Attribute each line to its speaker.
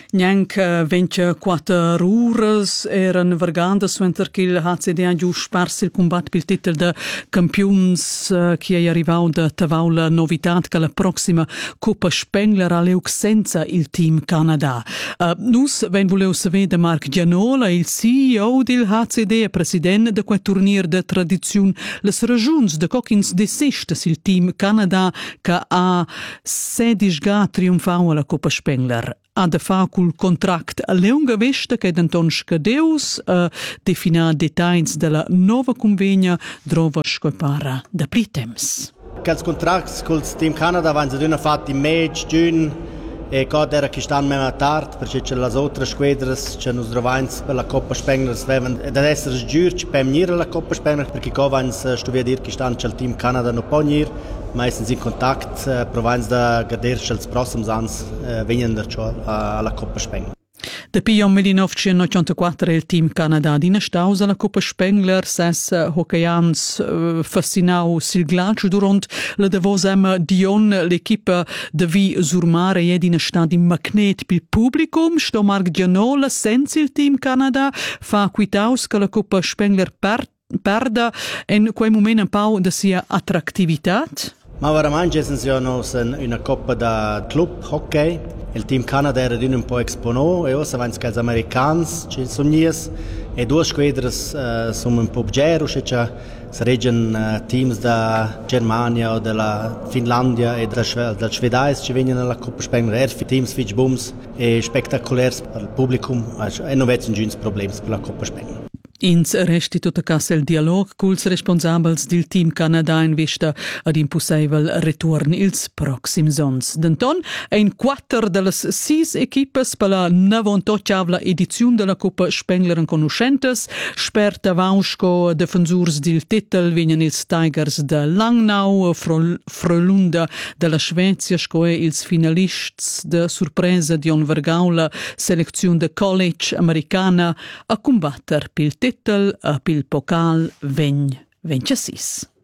Speaker 1: Neanc 24 ures eran vargandas suenter che il HCD ha giù spars il combat pel titel de campions che è arrivau da tavaula novitat che la prossima Coppa Spengler ha leu senza il team Canada. Nus ven voleu saver de Marc Gianola, il CEO del HCD e president de quel turnier de tradizione, les ragiuns de coquins desestes il team Canada che ha 16 ga triumfau alla Coppa Spengler. Ha de fa cul contract a leunga vesta che d'Anton Scadeus defina detalls della nova convegna drova scopara da pritems.
Speaker 2: Quels contracts col Team Canada vanno d'una fatti in maggio, giugno e god era che stanno meno tard perché c'è le altre squadre che nos trovano per la Coppa Spengler devono ed essere giurci per venire alla Coppa Spengler perché qua vanno studia dire che stanno c'è il Team Canada non può venire meistens in contact provano da gadere c'è il prossimo anno venendo alla Coppa Spengler.
Speaker 1: Da pion 1994 il team Canada dina staus alla Coppa Spengler ses hockeyans fascinau sil glacio durant la davosem Dion l'equipa de vi surmare e dina stad in magnet pil publicum sto Marc Gianola senza il team Canada fa quitaus che la Coppa Spengler perda in quel momento un po' da sia attrattivitat.
Speaker 2: Ma veramente siamo una coppa da club hockey. Il team Canada era un po' expono e ora vanno gli americani che sono e due squadre sono un po' gero che sarebbero teams da Germania o della Finlandia e dal Svedese che vengono alla Coppa Spengler. Teams fitch booms e spettacolari per il pubblico e non vedo un problema per la Coppa Spengler.
Speaker 1: Ins resti tutta casa il dialog culs responsabels del team Canada in vista ad impossibel return ils proxims ons. Denton, ein 4 delle 6 equipes per la 98ª edizione della Coppa Spengler en conoscentes, sperta vausco defensurs del titel venien ils Tigers de Langnau, Frölunda della Svezia, scoe ils finalists de sorpresa di on Vergaula, selezione de college americana a combatter pil titel a pil pokal 2026.